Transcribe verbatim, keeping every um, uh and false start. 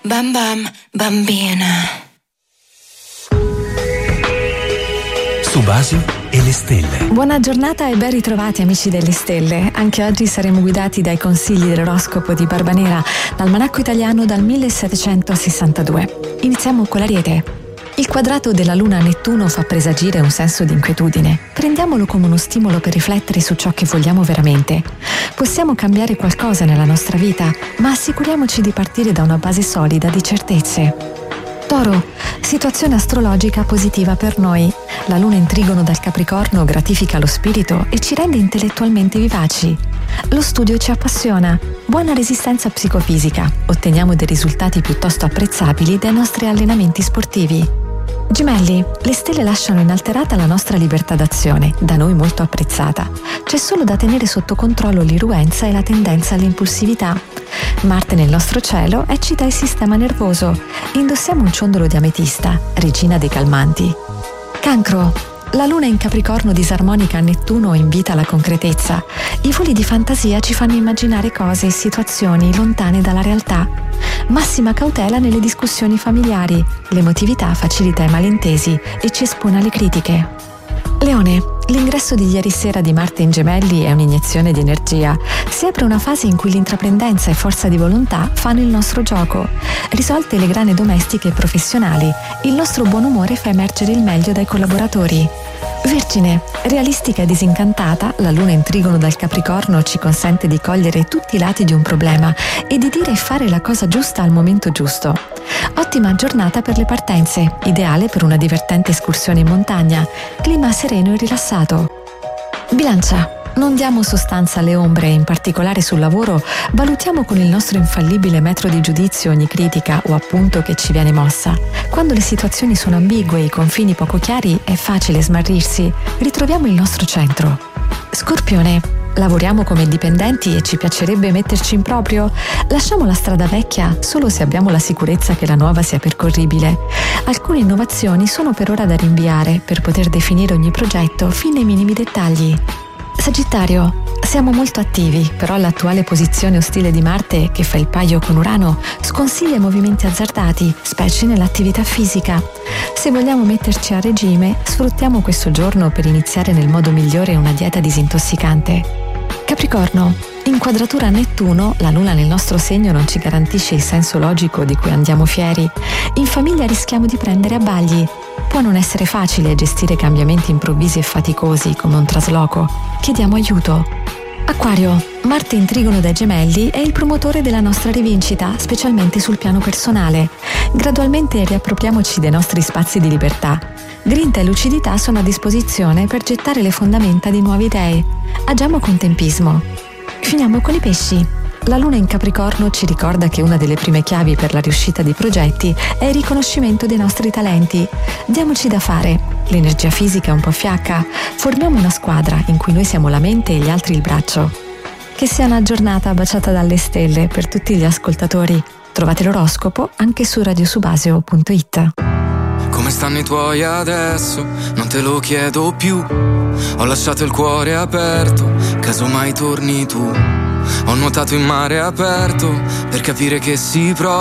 Bam bam, bambina. Subasio e le stelle. Buona giornata e ben ritrovati amici delle stelle. Anche oggi saremo guidati dai consigli dell'oroscopo di Barbanera, l'almanacco italiano dal millesettecentosessantadue. Iniziamo con l'Ariete. Il quadrato della Luna a Nettuno fa presagire un senso di inquietudine. Prendiamolo come uno stimolo per riflettere su ciò che vogliamo veramente. Possiamo cambiare qualcosa nella nostra vita, ma assicuriamoci di partire da una base solida di certezze. Toro, situazione astrologica positiva per noi. La Luna in trigono dal Capricorno gratifica lo spirito e ci rende intellettualmente vivaci. Lo studio ci appassiona. Buona resistenza psicofisica. Otteniamo dei risultati piuttosto apprezzabili dai nostri allenamenti sportivi. Gemelli, le stelle lasciano inalterata la nostra libertà d'azione, da noi molto apprezzata. C'è solo da tenere sotto controllo l'irruenza e la tendenza all'impulsività. Marte nel nostro cielo eccita il sistema nervoso. Indossiamo un ciondolo di ametista, regina dei calmanti. Cancro, la Luna in Capricorno disarmonica a Nettuno invita alla concretezza. I voli di fantasia ci fanno immaginare cose e situazioni lontane dalla realtà. Massima cautela nelle discussioni familiari. L'emotività facilita i malintesi e ci espone alle critiche. Leone, l'ingresso di ieri sera di Marte in Gemelli è un'iniezione di energia. Si apre una fase in cui l'intraprendenza e forza di volontà fanno il nostro gioco. Risolte le grane domestiche e professionali, il nostro buon umore fa emergere il meglio dai collaboratori. Vergine, realistica e disincantata, la Luna in trigono dal Capricorno ci consente di cogliere tutti i lati di un problema e di dire e fare la cosa giusta al momento giusto. Ottima giornata per le partenze, ideale per una divertente escursione in montagna, clima sereno e rilassato. Bilancia, non diamo sostanza alle ombre, in particolare sul lavoro, valutiamo con il nostro infallibile metro di giudizio ogni critica o appunto che ci viene mossa. Quando le situazioni sono ambigue e i confini poco chiari è facile smarrirsi, ritroviamo il nostro centro. Scorpione, lavoriamo come dipendenti e ci piacerebbe metterci in proprio? Lasciamo la strada vecchia solo se abbiamo la sicurezza che la nuova sia percorribile. Alcune innovazioni sono per ora da rinviare per poter definire ogni progetto fin nei minimi dettagli. Sagittario, siamo molto attivi, però l'attuale posizione ostile di Marte, che fa il paio con Urano, sconsiglia movimenti azzardati, specie nell'attività fisica. Se vogliamo metterci a regime, sfruttiamo questo giorno per iniziare nel modo migliore una dieta disintossicante. Capricorno, in quadratura a Nettuno, la Luna nel nostro segno non ci garantisce il senso logico di cui andiamo fieri. In famiglia rischiamo di prendere abbagli. Può non essere facile gestire cambiamenti improvvisi e faticosi come un trasloco. Chiediamo aiuto. Acquario, Marte in trigono dai Gemelli è il promotore della nostra rivincita, specialmente sul piano personale. Gradualmente riappropriamoci dei nostri spazi di libertà. Grinta e lucidità sono a disposizione per gettare le fondamenta di nuove idee. Agiamo con tempismo. Finiamo con i pesci. La Luna in Capricorno ci ricorda che una delle prime chiavi per la riuscita di progetti è il riconoscimento dei nostri talenti. Diamoci da fare. L'energia fisica è un po' fiacca. Formiamo una squadra in cui noi siamo la mente e gli altri il braccio. Che sia una giornata baciata dalle stelle per tutti gli ascoltatori. Trovate l'oroscopo anche su radiosubasio punto it. Come stanno i tuoi adesso? Non te lo chiedo più. Ho lasciato il cuore aperto, casomai torni tu. Ho nuotato in mare aperto per capire che si prova